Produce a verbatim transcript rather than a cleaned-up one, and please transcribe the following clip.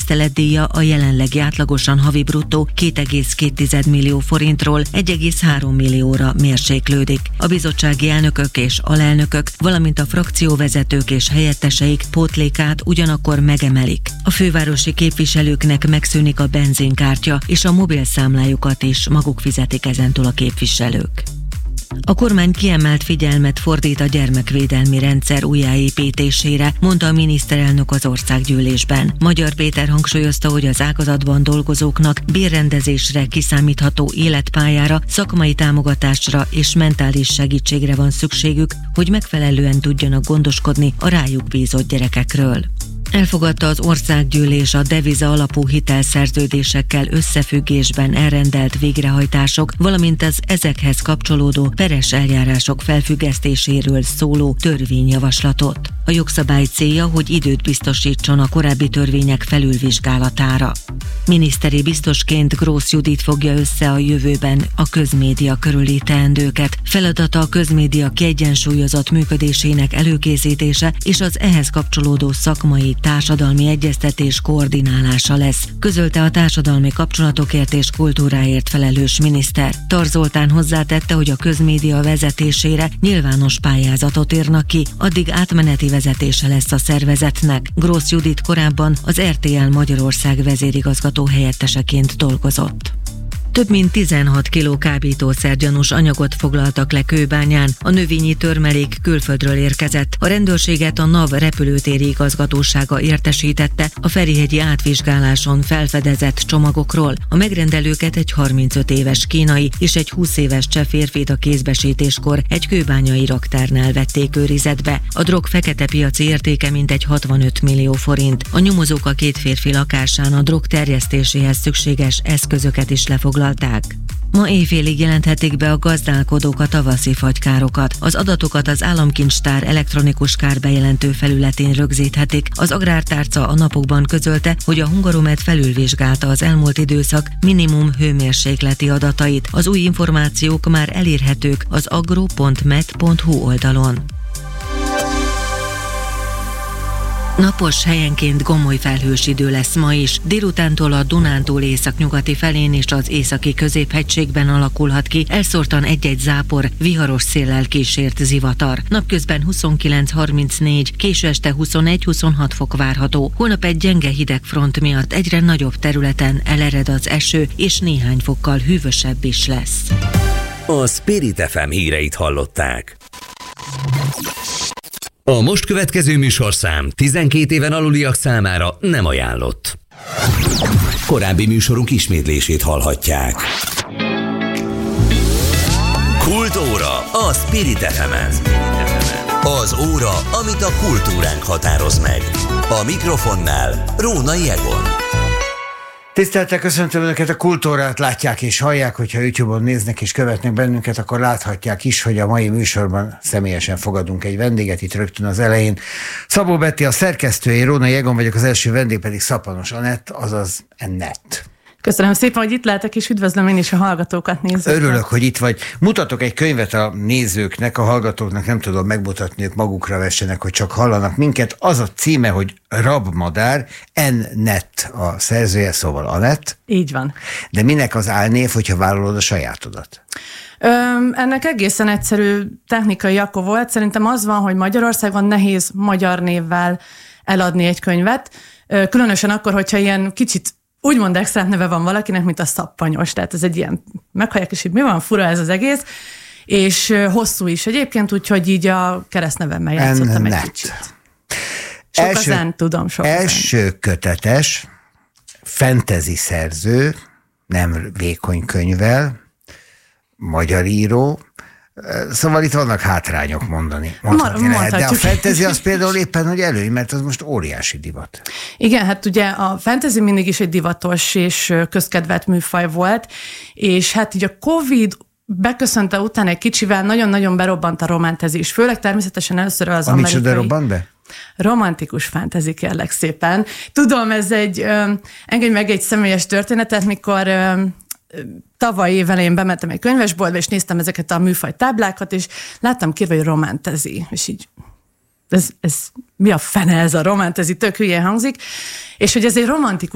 tiszteletdíja a jelenlegi átlagosan havi bruttó két egész két millió forintról egy egész három millióra mérséklődik. A bizottsági elnökök és alelnökök, valamint a frakcióvezetők és helyetteseik pótlékát ugyanakkor megemelik. A fővárosi képviselőknek megszűnik a benzinkártya, és a mobilszámlájukat is maguk fizetik ezentúl a képviselők. A kormány kiemelt figyelmet fordít a gyermekvédelmi rendszer újjáépítésére, mondta a miniszterelnök az országgyűlésben. Magyar Péter hangsúlyozta, hogy az ágazatban dolgozóknak bérrendezésre, kiszámítható életpályára, szakmai támogatásra és mentális segítségre van szükségük, hogy megfelelően tudjanak gondoskodni a rájuk bízott gyerekekről. Elfogadta az országgyűlés a deviza alapú hitelszerződésekkel összefüggésben elrendelt végrehajtások, valamint az ezekhez kapcsolódó peres eljárások felfüggesztéséről szóló törvényjavaslatot. A jogszabály célja, hogy időt biztosítson a korábbi törvények felülvizsgálatára. Miniszteri biztosként Grósz Judit fogja össze a jövőben a közmédia körüli teendőket. Feladata a közmédia kiegyensúlyozott működésének előkészítése és az ehhez kapcsolódó szakmai társadalmi egyeztetés koordinálása lesz, közölte a társadalmi kapcsolatokért és kultúráért felelős miniszter. Tarz Zoltán hozzátette, hogy a közmédia vezetésére nyilvános pályázatot írnak ki, addig átmeneti vezetése lesz a szervezetnek. Grósz Judit korábban az er té el Magyarország vezérigazgató helyetteseként dolgozott. Több mint tizenhat kiló kábítószergyanús anyagot foglaltak le Kőbányán, a növényi törmelék külföldről érkezett. A rendőrséget a NAV repülőtéri igazgatósága értesítette a ferihegyi átvizsgáláson felfedezett csomagokról. A megrendelőket egy harmincöt éves kínai és egy húsz éves cseh férfit a kézbesítéskor egy kőbányai raktárnál vették őrizetbe. A drog fekete piaci értéke mintegy hatvanöt millió forint. A nyomozók a két férfi lakásán a drog terjesztéséhez szükséges eszközöket is lefoglalták. Ma éjfélig jelenthetik be a gazdálkodók a tavaszi fagykárokat. Az adatokat az Államkincstár elektronikus kárbejelentő felületén rögzíthetik. Az Agrártárca a napokban közölte, hogy a Hungaromet felülvizsgálta az elmúlt időszak minimum hőmérsékleti adatait. Az új információk már elérhetők az agro pont med pont hu oldalon. Napos, helyenként gomoly felhős idő lesz ma is. Délutántól a Dunántúl északnyugati felén és az északi középhegységben alakulhat ki elszórtan egy-egy zápor, viharos széllel kísért zivatar. Napközben huszonkilenc harmincnégy, késő este huszonegy-huszonhat fok várható. Holnap egy gyenge hideg front miatt egyre nagyobb területen elered az eső, és néhány fokkal hűvösebb is lesz. A Spirit ef em híreit hallották. A most következő műsorszám tizenkét éven aluliak számára nem ajánlott. Korábbi műsorunk ismétlését hallhatják. Kultúra a Spirit ef emen. Az óra, amit a kultúránk határoz meg. A mikrofonnál Rónai Egon. Tiszteltek, köszöntöm Önöket, a Kultúrát látják és hallják, hogyha YouTube-on néznek és követnek bennünket, akkor láthatják is, hogy a mai műsorban személyesen fogadunk egy vendéget itt rögtön az elején. Szabó Betti a szerkesztője, Rónai Egon vagyok, az első vendég pedig Szapanos Anett, azaz Ennett. Köszönöm szépen, hogy itt lehetek, és üdvözlöm én is a hallgatókat, nézőket. Örülök, hogy itt vagy. Mutatok egy könyvet a nézőknek, a hallgatóknak nem tudom megmutatni, ők magukra vessenek, hogy csak hallanak minket. Az a címe, hogy Rabmadár, Ennett a szerzője, szóval Anett. Így van. De minek az álnév, hogyha vállalod a sajátodat? Ö, ennek egészen egyszerű technikai oka volt. Szerintem az van, hogy Magyarországon nehéz magyar névvel eladni egy könyvet. Különösen akkor, hogyha ilyen kicsit úgymond extra neve van valakinek, mint a Szappanyos. Tehát ez egy ilyen, meghallják, és így mi van, fura ez az egész, és hosszú is egyébként, úgyhogy így a keresztnevemmel játszottam egy kicsit. Sok első, az en, tudom, sok Első az kötetes, fantasy szerző, nem vékony könyvvel, magyar író, szóval itt vannak hátrányok mondani. Mondhatni Mar- lehet, de a fantasy az például éppen, hogy elő, mert az most óriási divat. Igen, hát ugye a fantasy mindig is egy divatos és közkedvelt műfaj volt, és hát így a Covid beköszönte után egy kicsivel nagyon-nagyon berobbant a romantezis, főleg természetesen először az a amerikai... Micsoda robbant be? Romantikus fantasy, kérlek szépen. Tudom, ez egy, ö, engedj meg egy személyes történetet, mikor... Ö, tavaly év elején bementem egy könyvesboltba, és néztem ezeket a műfaj táblákat, és láttam kérve, hogy romantezi, és így ez, ez mi a fene ez a romantezi, tök hülyén hangzik, és hogy ez egy romantikus